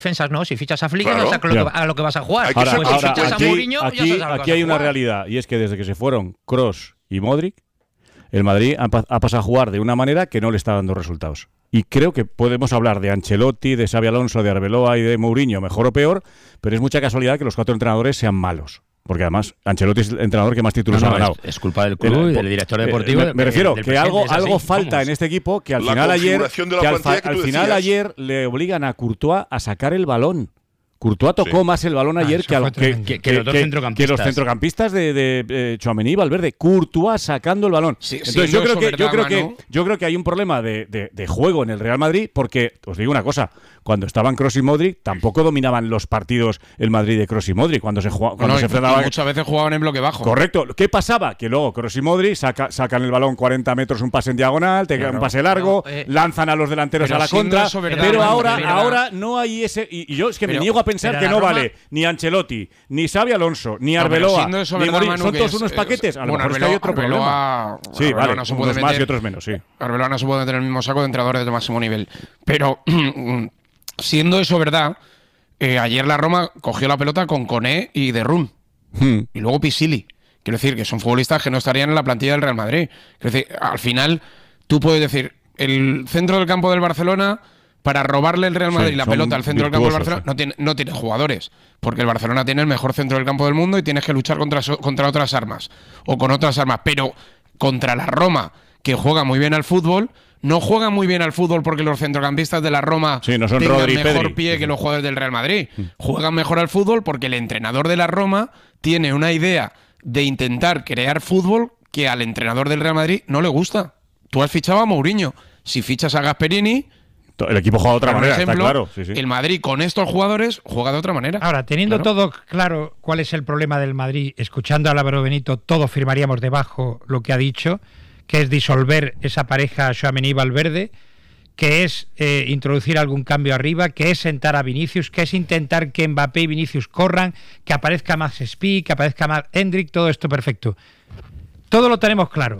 defensas, ¿no? Si fichas a Flick, Claro. a lo que vas a jugar. Ahora, Pues si fichas a Mourinho, ya sabes a lo que vas aquí a hay una jugar. realidad, y es que desde que se fueron Kroos y Modric, el Madrid ha pasado a jugar de una manera que no le está dando resultados. Y creo que podemos hablar de Ancelotti, de Xabi Alonso, de Arbeloa y de Mourinho, mejor o peor, pero es mucha casualidad que los 4 entrenadores sean malos. Porque además Ancelotti es el entrador que más títulos ha ganado. Es culpa del club y del director deportivo. Me refiero del que algo presidente, falta vamos. en este equipo, que al La final ayer, configuración de la plantilla que tú decías. ayer le obligan a Courtois a sacar el balón. Courtois tocó más el balón ayer eso fue tremendo. Que los dos centrocampistas. que los centrocampistas de Tchouaméni y Valverde. Courtois sacando el balón. Sí, Entonces yo creo que hay un problema de juego en el Real Madrid, porque os digo una cosa, cuando estaban Kroos y Modric tampoco dominaban los partidos el Madrid de Kroos y Modric cuando se enfrentaban. Muchas veces jugaban en bloque bajo. Correcto. ¿Qué pasaba? Que luego Kroos y Modric sacan el balón 40 metros, un pase en diagonal, un pase largo, lanzan a los delanteros pero a la siendo contra. eso verdad, Pero Manu, ahora no hay ese. Y yo es que me niego a pensar que no vale ni Ancelotti, ni Xabi Alonso, ni Arbeloa, ni Mourinho. Son todos unos paquetes. A lo mejor es que hay otro problema. Sí, vale, no se puede unos más y meter, otros menos, sí. Arbeloa no se puede meter en el mismo saco de entrenadores de máximo nivel. Pero siendo eso verdad, ayer la Roma cogió la pelota con Koné y De Roon. Y luego Pisili. Quiero decir que son futbolistas que no estarían en la plantilla del Real Madrid. Quiero decir, al final, tú puedes decir, el centro del campo del Barcelona, para robarle el Real Madrid la pelota al centro del campo del Barcelona, no tiene jugadores. Porque el Barcelona tiene el mejor centro del campo del mundo y tienes que luchar contra otras armas. O con otras armas. Pero contra la Roma, que juega muy bien al fútbol, no juega muy bien al fútbol porque los centrocampistas de la Roma no son tengan Rodri, mejor Pedri. pie que los jugadores del Real Madrid. Juegan mejor al fútbol porque el entrenador de la Roma tiene una idea de intentar crear fútbol que al entrenador del Real Madrid no le gusta. Tú has fichado a Mourinho. Si fichas a Gasperini, el equipo juega de otra por manera, ejemplo, está claro. Sí. el Madrid con estos jugadores juega de otra manera. Ahora, teniendo Claro. todo claro cuál es el problema del Madrid, escuchando a Álvaro Benito, todos firmaríamos debajo lo que ha dicho, que es disolver esa pareja Tchouaméni-Valverde, que es introducir algún cambio arriba, que es sentar a Vinicius, que es intentar que Mbappé y Vinicius corran, que aparezca más Speed, que aparezca más Hendrick, todo esto perfecto. Todo lo tenemos claro.